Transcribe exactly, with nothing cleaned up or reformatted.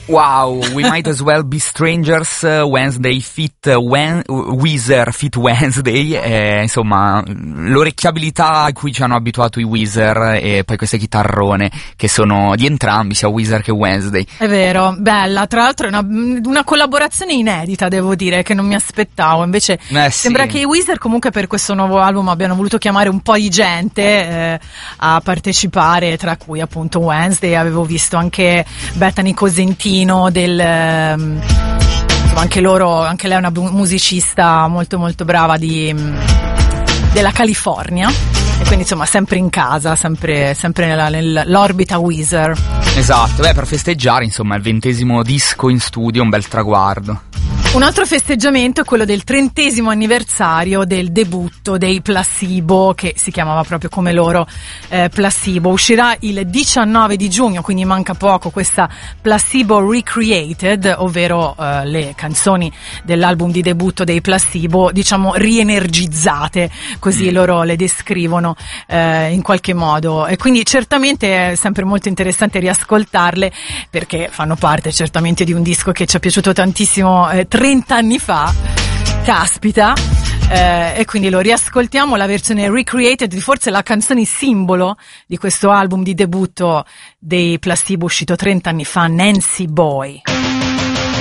Wow, We Might As Well Be Strangers, Wednesday Fit Wen- Weezer Fit Wednesday, eh, insomma l'orecchiabilità a cui ci hanno abituato i Weezer e poi queste chitarrone che sono di entrambi, sia Weezer che Wednesday. È vero, bella, tra l'altro è una, una collaborazione inedita, devo dire, che non mi aspettavo, invece eh, sì. Sembra che i Weezer comunque per questo nuovo album abbiano voluto chiamare un po' di gente eh, a partecipare, tra cui appunto Wednesday, avevo visto anche Bethany Cosentino del um, insomma, anche loro, anche lei è una musicista molto molto brava di della California, e quindi insomma sempre in casa, sempre, sempre nella, nell'orbita Weezer. Esatto, beh, per festeggiare insomma il ventesimo disco in studio, un bel traguardo. Un altro festeggiamento è quello del trentesimo anniversario del debutto dei Placebo, che si chiamava proprio come loro eh, Placebo. Uscirà il diciannove di giugno, quindi manca poco, questa Placebo Recreated, ovvero eh, le canzoni dell'album di debutto dei Placebo, diciamo rienergizzate, così mm. loro le descrivono eh, in qualche modo. E quindi certamente è sempre molto interessante riascoltarle, perché fanno parte certamente di un disco che ci è piaciuto tantissimo eh, trenta anni fa, caspita, eh, e quindi lo riascoltiamo, la versione recreated, forse la canzone simbolo di questo album di debutto dei Placebo uscito trenta anni fa, Nancy Boy.